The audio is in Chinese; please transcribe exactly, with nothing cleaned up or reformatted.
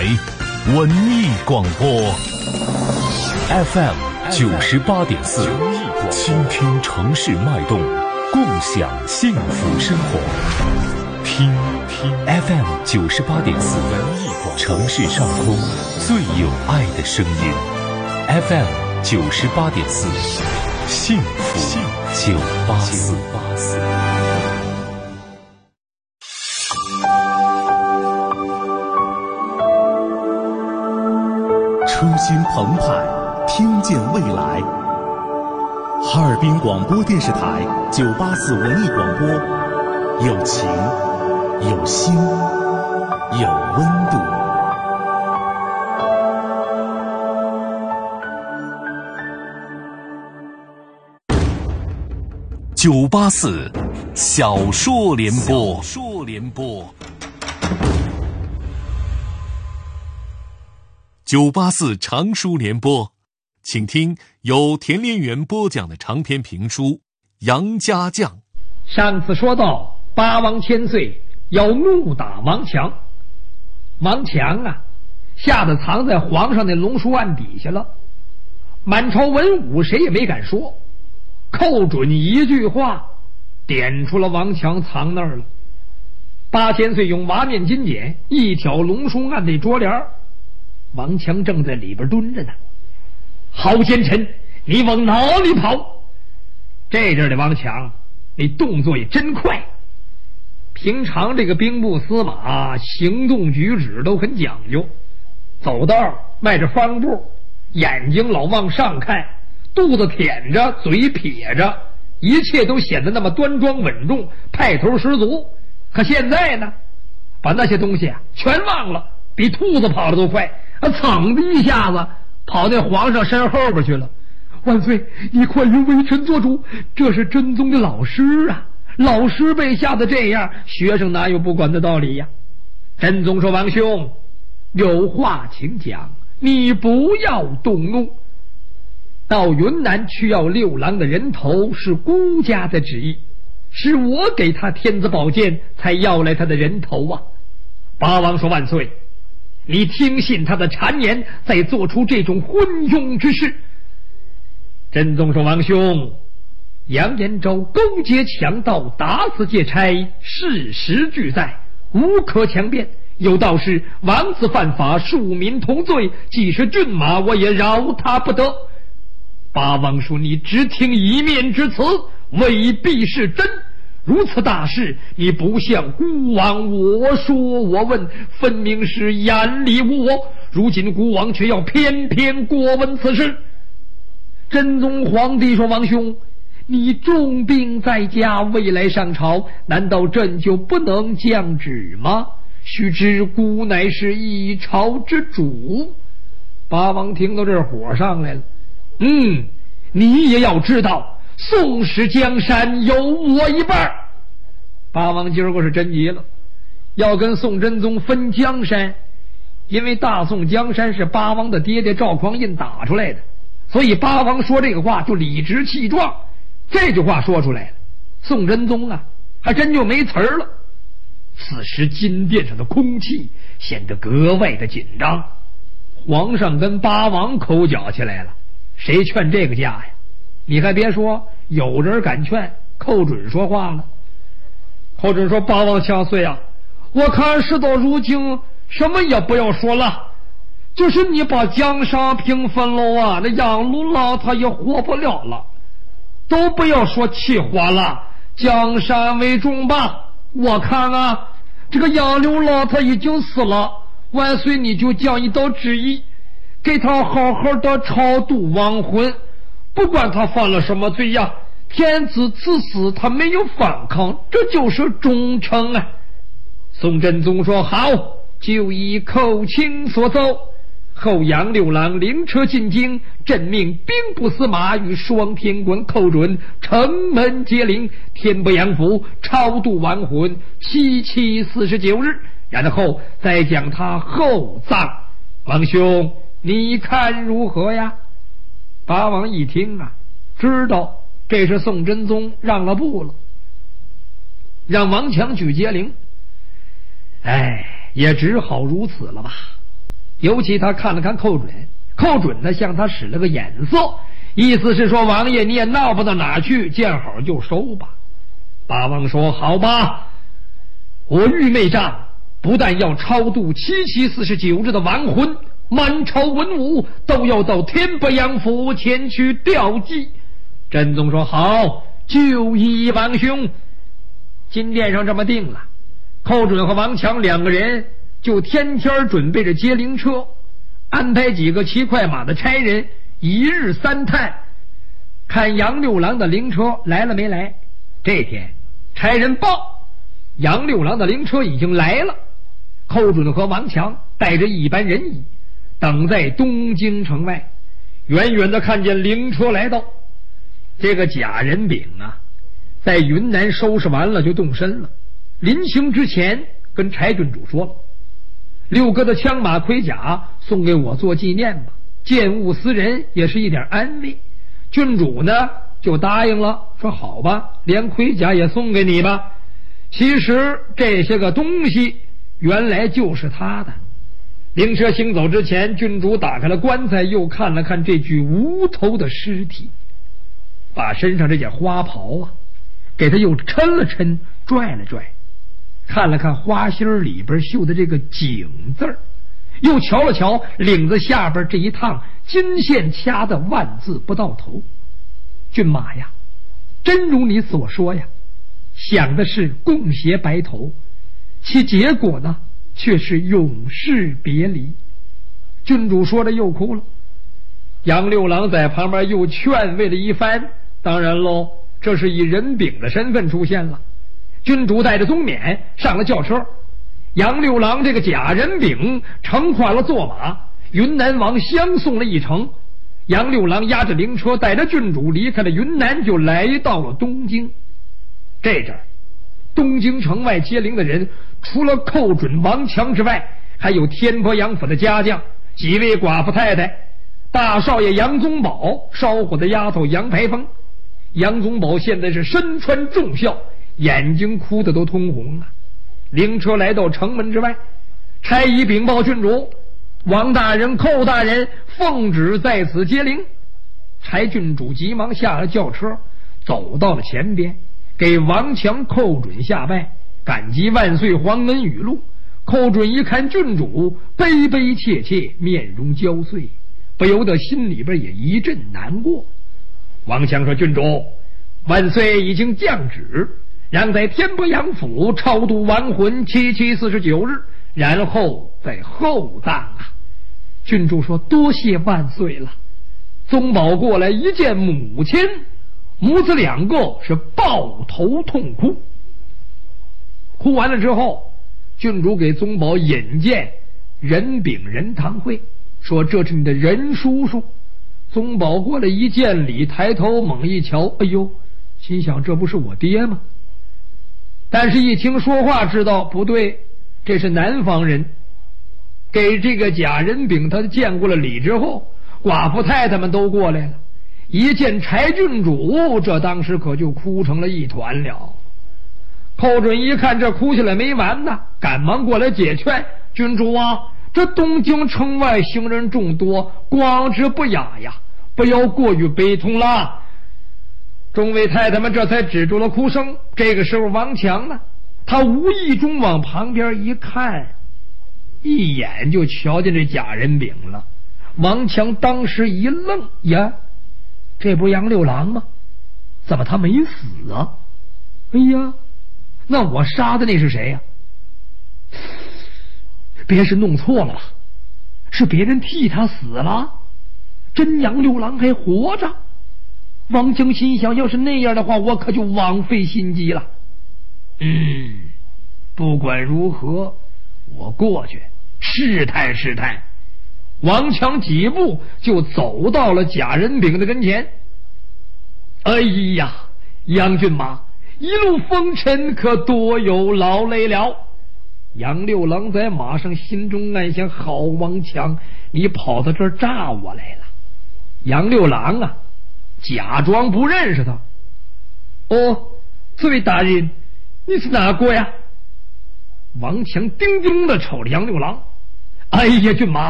台文艺广播 F M 九十八点四，倾听城市脉动，共享幸福生活。听听 F M 九十八点四，文艺广播，城市上空最有爱的声音。F M 九十八点四，幸福九八四。 初心澎湃，听见未来。哈尔滨广播电视台九八四文艺广播，有情，有心，有温度。 九八四小说联播，小说联播。九八四长书联播，请听由田连元播讲的长篇评书《杨家将》。 上次说到八王千岁要怒打王强，王强啊吓得藏在皇上的龙书案底下了，满朝文武谁也没敢说，寇准一句话点出了王强藏那儿了。八千岁用瓦面金剪一挑龙书案的桌帘，王强正在里边蹲着呢。好奸臣，你往哪里跑？这阵的王强你动作也真快，平常这个兵部司马行动举止都很讲究，走道迈着方步，眼睛老往上看，肚子舔着，嘴撇着，一切都显得那么端庄稳重，派头十足。可现在呢，把那些东西啊全忘了，比兔子跑得都快，啊，噌的一下子跑那皇上身后边去了。万岁，你快与微臣做主，这是真宗的老师啊，老师被吓得这样，学生哪有不管的道理呀？真宗说，王兄有话请讲，你不要动怒。到云南去要六郎的人头是孤家的旨意，是我给他天子宝剑才要来他的人头啊。八王说，万岁，你听信他的谗言，再做出这种昏庸之事。真宗说，王兄，杨延昭勾结强盗，打死劫差，事实俱在，无可强辩。有道是王子犯法，庶民同罪，即是骏马我也饶他不得。八王说，你只听一面之词，未必是真。如此大事，你不向孤王我说我问，分明是眼里无我。如今孤王却要偏偏过问此事。真宗皇帝说，王兄，你重病在家，未来上朝，难道朕就不能降旨吗？须知孤乃是一朝之主。八王听到这火上来了，嗯，你也要知道，宋史江山有我一半。八王今儿个是真急了，要跟宋真宗分江山，因为大宋江山是八王的爹爹赵匡胤打出来的，所以八王说这个话就理直气壮。这句话说出来了，宋真宗啊还真就没词儿了。此时金殿上的空气显得格外的紧张，皇上跟八王口角起来了，谁劝这个架呀？你还别说，有人敢劝，寇准说话了。寇准说，八王千岁啊，我看事到如今什么也不要说了，就是你把江山平分了啊，那杨六郎他也活不了了，都不要说气话了，江山为重吧。我看啊，这个杨六郎他已经死了，万岁你就将一道旨意，给他好好的超度亡魂，不管他犯了什么罪呀，天子赐死他没有反抗，这就是忠诚啊。宋真宗说，好，就依寇卿所奏。后杨六郎灵车进京，朕命兵部司马与双天官寇准城门接灵，天不阳府超度亡魂七七四十九日，然后再将他厚葬。王兄你看如何呀？八王一听啊，知道这是宋真宗让了步了，让王强举节灵。哎，也只好如此了吧。 尤其他看了看寇准，寇准呢向他使了个眼色，意思是说王爷你也闹不到哪去，见好就收吧。八王说好吧，我玉妹帐不但要超度七七四十九日的亡魂，满朝文武都要到天伯阳府前去吊祭。真宗说好，就依王兄。金殿上这么定了，寇准和王强两个人就天天准备着接灵车，安排几个骑快马的差人一日三探，看杨六郎的灵车来了没来。这天差人报杨六郎的灵车已经来了，寇准和王强带着一班人马等在东京城外，远远的看见灵车来到。这个贾仁炳啊，在云南收拾完了就动身了，临行之前跟柴郡主说了，六哥的枪马盔甲送给我做纪念吧，见物思人也是一点安慰。郡主呢就答应了，说好吧，连盔甲也送给你吧。其实这些个东西原来就是他的。灵车行走之前，郡主打开了棺材，又看了看这具无头的尸体，把身上这件花袍啊给他又抻了抻，拽了拽，看了看花心里边绣的这个景字儿，又瞧了瞧领子下边这一趟金线掐的万字不到头。骏马呀，真如你所说呀，想的是共携白头，其结果呢却是永世别离。郡主说着又哭了，杨六郎在旁边又劝慰了一番。当然喽，这是以仁炳的身份出现了。郡主带着宗冕上了轿车，杨六郎这个贾仁炳乘换了坐马，云南王相送了一程。杨六郎押着灵车带着郡主离开了云南，就来到了东京。这阵儿东京城外接灵的人除了寇准、王强之外，还有天波杨府的家将，几位寡妇太太，大少爷杨宗保，烧火的丫头杨排风。杨宗保现在是身穿重孝，眼睛哭得都通红啊。灵车来到城门之外，差役禀报郡主，王大人、寇大人奉旨在此接灵。柴郡主急忙下了轿车，走到了前边，给王强、寇准下拜，感激万岁皇恩雨露。寇准一看郡主悲悲切切，面容焦悴，不由得心里边也一阵难过。王强说，郡主，万岁已经降旨，让在天波阳府超度亡魂七七四十九日，然后再厚葬啊。郡主说，多谢万岁了。宗保过来一见母亲，母子两个是抱头痛哭。哭完了之后，郡主给宗保引荐仁炳仁堂会，说这是你的仁叔叔。宗保过来一见礼，抬头猛一瞧，哎呦，心想这不是我爹吗？但是一听说话知道不对，这是南方人。给这个贾仁炳他见过了礼之后，寡妇太太们都过来了，一见柴郡主，这当时可就哭成了一团了。寇准一看这哭起来没完呢，赶忙过来解劝，郡主啊，这东京城外行人众多，光之不雅呀，不要过于悲痛了。众位太太们这才止住了哭声。这个时候王强呢，他无意中往旁边一看，一眼就瞧见这贾仁炳了。王强当时一愣，呀，这不杨六郎吗？怎么他没死啊？哎呀，那我杀的那是谁呀？别是弄错了吧？是别人替他死了？真杨六郎还活着？王强心想，要是那样的话，我可就枉费心机了。嗯，不管如何，我过去试探试探。王强几步就走到了贾仁炳的跟前。哎呀，杨骏马，一路风尘，可多有劳累了。杨六郎在马上心中暗想，好王强，你跑到这儿炸我来了。杨六郎啊，假装不认识他。哦，这位大人，你是哪国呀？王强叮叮的瞅着杨六郎。哎呀，骏马，